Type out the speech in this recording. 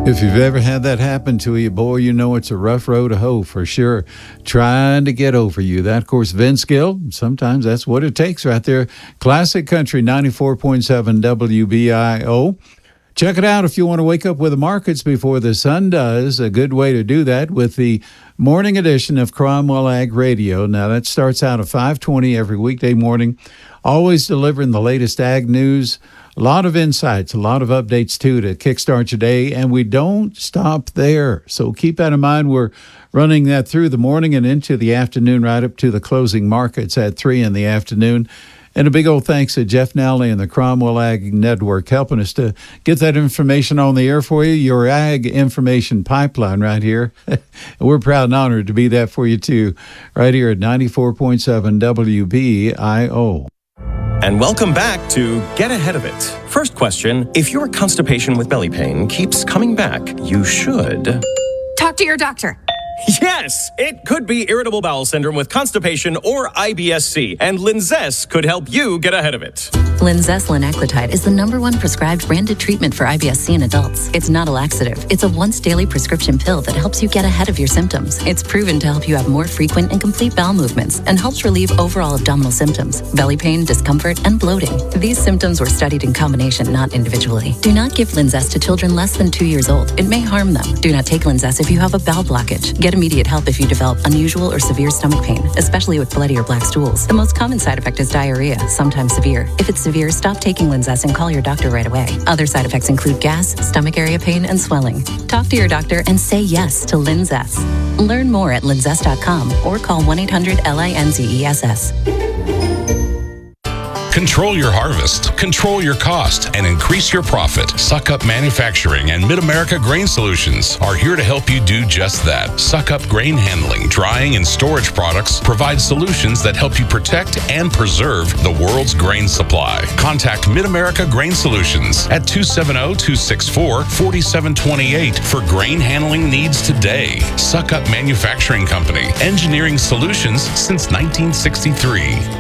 If you've ever had that happen to you, boy, you know it's a rough road to hoe for sure. Trying to get over you. That, of course, Vince Gill. Sometimes that's what it takes right there. Classic Country 94.7 WBIO. Check it out if you want to wake up with the markets before the sun does. A good way to do that with the morning edition of Cromwell Ag Radio. Now, that starts out at 5:20 every weekday morning. Always delivering the latest ag news. A lot of insights, a lot of updates, too, to kickstart your day. And we don't stop there. So keep that in mind. We're running that through the morning and into the afternoon, right up to the closing markets at 3 in the afternoon. And a big old thanks to Jeff Nally and the Cromwell Ag Network helping us to get that information on the air for you, your ag information pipeline right here. And we're proud and honored to be that for you, too, right here at 94.7 WBIO. And welcome back to Get Ahead of It. First question, if your constipation with belly pain keeps coming back, you should... talk to your doctor. Yes, it could be irritable bowel syndrome with constipation or IBS-C, and Linzess could help you get ahead of it. Linzess linaclotide is the #1 prescribed branded treatment for IBS-C in adults. It's not a laxative. It's a once-daily prescription pill that helps you get ahead of your symptoms. It's proven to help you have more frequent and complete bowel movements and helps relieve overall abdominal symptoms, belly pain, discomfort, and bloating. These symptoms were studied in combination, not individually. Do not give Linzess to children less than 2 years old. It may harm them. Do not take Linzess if you have a bowel blockage. Get immediate help if you develop unusual or severe stomach pain, especially with bloody or black stools. The most common side effect is diarrhea, sometimes severe. If it's severe, stop taking Linzess and call your doctor right away. Other side effects include gas, stomach area pain, and swelling. Talk to your doctor and say yes to Linzess. Learn more at linzess.com or call 1-800-LINZESS. Control your harvest, control your cost, and increase your profit. Suck Up Manufacturing and Mid-America Grain Solutions are here to help you do just that. Suck Up Grain Handling, Drying, and Storage products provide solutions that help you protect and preserve the world's grain supply. Contact Mid-America Grain Solutions at 270-264-4728 for grain handling needs today. Suck Up Manufacturing Company, engineering solutions since 1963.